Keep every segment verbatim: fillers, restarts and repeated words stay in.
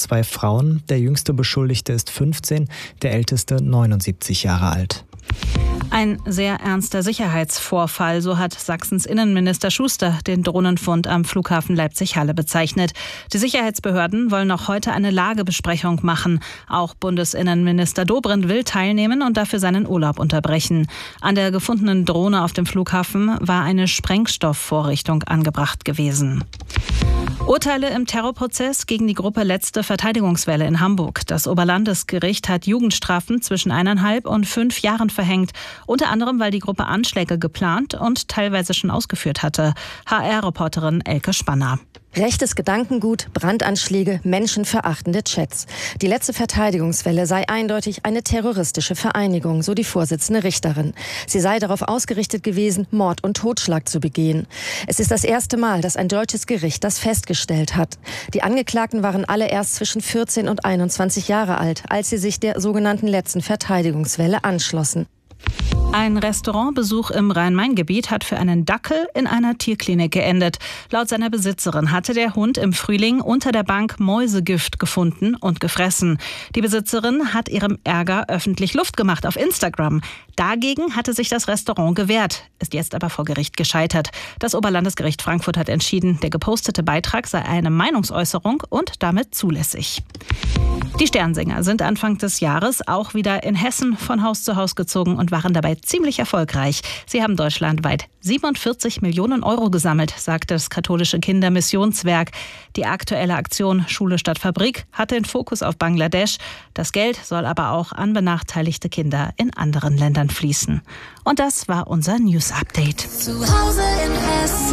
zwei Frauen. Der jüngste Beschuldigte ist fünfzehn, der älteste neunundsiebzig Jahre alt. Ein sehr ernster Sicherheitsvorfall, so hat Sachsens Innenminister Schuster den Drohnenfund am Flughafen Leipzig-Halle bezeichnet. Die Sicherheitsbehörden wollen noch heute eine Lagebesprechung machen. Auch Bundesinnenminister Dobrindt will teilnehmen und dafür seinen Urlaub unterbrechen. An der gefundenen Drohne auf dem Flughafen war eine Sprengstoffvorrichtung angebracht gewesen. Urteile im Terrorprozess gegen die Gruppe Letzte Verteidigungswelle in Hamburg. Das Oberlandesgericht hat Jugendstrafen zwischen eineinhalb und fünf Jahren verhängt. Unter anderem, weil die Gruppe Anschläge geplant und teilweise schon ausgeführt hatte. H R-Reporterin Elke Spanner. Rechtes Gedankengut, Brandanschläge, menschenverachtende Chats. Die Letzte Verteidigungswelle sei eindeutig eine terroristische Vereinigung, so die Vorsitzende Richterin. Sie sei darauf ausgerichtet gewesen, Mord und Totschlag zu begehen. Es ist das erste Mal, dass ein deutsches Gericht das festgestellt hat. Die Angeklagten waren alle erst zwischen vierzehn und einundzwanzig Jahre alt, als sie sich der sogenannten Letzten Verteidigungswelle anschlossen. Ein Restaurantbesuch im Rhein-Main-Gebiet hat für einen Dackel in einer Tierklinik geendet. Laut seiner Besitzerin hatte der Hund im Frühling unter der Bank Mäusegift gefunden und gefressen. Die Besitzerin hat ihrem Ärger öffentlich Luft gemacht auf Instagram. Dagegen hatte sich das Restaurant gewehrt, ist jetzt aber vor Gericht gescheitert. Das Oberlandesgericht Frankfurt hat entschieden, der gepostete Beitrag sei eine Meinungsäußerung und damit zulässig. Die Sternsinger sind Anfang des Jahres auch wieder in Hessen von Haus zu Haus gezogen und waren dabei ziemlich erfolgreich. Sie haben deutschlandweit siebenundvierzig Millionen Euro gesammelt, sagt das katholische Kindermissionswerk. Die aktuelle Aktion Schule statt Fabrik hat den Fokus auf Bangladesch. Das Geld soll aber auch an benachteiligte Kinder in anderen Ländern fließen. Und das war unser News Update. Zu Hause in Hessen.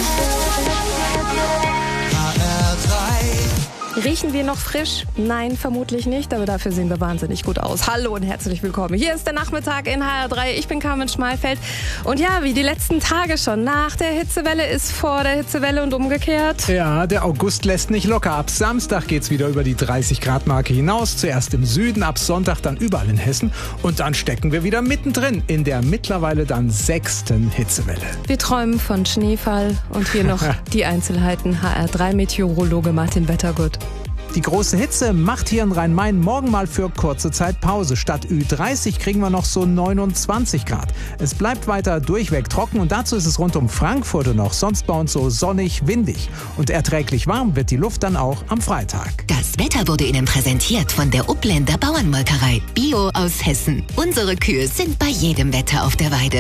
H R drei. Riechen wir noch frisch? Nein, vermutlich nicht, aber dafür sehen wir wahnsinnig gut aus. Hallo und herzlich willkommen. Hier ist der Nachmittag in H R drei. Ich bin Carmen Schmalfeld. Und ja, wie die letzten Tage schon, nach der Hitzewelle ist vor der Hitzewelle und umgekehrt. Ja, der August lässt nicht locker. Ab Samstag geht's wieder über die dreißig Grad Marke hinaus. Zuerst im Süden, ab Sonntag dann überall in Hessen. Und dann stecken wir wieder mittendrin in der mittlerweile dann sechsten Hitzewelle. Wir träumen von Schneefall und hier noch die Einzelheiten. H R drei Meteorologe Martin Wettergut. Die große Hitze macht hier in Rhein-Main morgen mal für kurze Zeit Pause. Statt Ü dreißig kriegen wir noch so neunundzwanzig Grad. Es bleibt weiter durchweg trocken und dazu ist es rund um Frankfurt noch sonst bei uns so sonnig, windig. Und erträglich warm wird die Luft dann auch am Freitag. Das Wetter wurde Ihnen präsentiert von der Upländer Bauernmolkerei. Bio aus Hessen. Unsere Kühe sind bei jedem Wetter auf der Weide.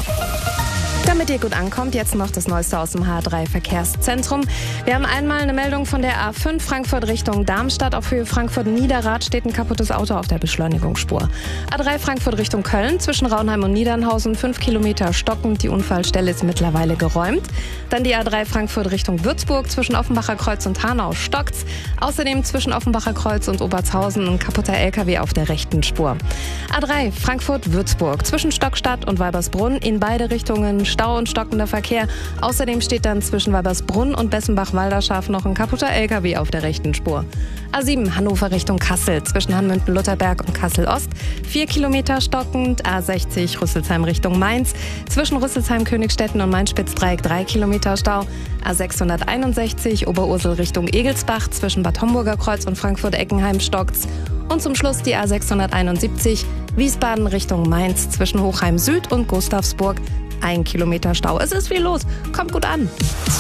Damit ihr gut ankommt, jetzt noch das Neueste aus dem H R drei Verkehrszentrum. Wir haben einmal eine Meldung von der A fünf Frankfurt Richtung Darmstadt. Auf Höhe Frankfurt-Niederrad steht ein kaputtes Auto auf der Beschleunigungsspur. A drei Frankfurt Richtung Köln zwischen Raunheim und Niedernhausen, fünf Kilometer stockend. Die Unfallstelle ist mittlerweile geräumt. Dann die A drei Frankfurt Richtung Würzburg zwischen Offenbacher Kreuz und Hanau stockt's. Außerdem zwischen Offenbacher Kreuz und Obertshausen ein kaputter L K W auf der rechten Spur. A drei Frankfurt-Würzburg zwischen Stockstadt und Weibersbrunn in beide Richtungen Stau und stockender Verkehr. Außerdem steht dann zwischen Weibersbrunn und Bessenbach-Walderschaf noch ein kaputter L K W auf der rechten Spur. A sieben Hannover Richtung Kassel zwischen Hanmünden-Lutherberg und Kassel-Ost. Vier Kilometer stockend. A sechzig Rüsselsheim Richtung Mainz. Zwischen Rüsselsheim-Königstetten und Main-Spitz-Dreieck drei Kilometer Stau. A sechshunderteinundsechzig Oberursel Richtung Egelsbach zwischen Bad Homburger Kreuz und Frankfurt-Eckenheim stockt's. Und zum Schluss die A sechshunderteinundsiebzig Wiesbaden Richtung Mainz zwischen Hochheim Süd und Gustavsburg. Ein Kilometer Stau. Es ist viel los. Kommt gut an.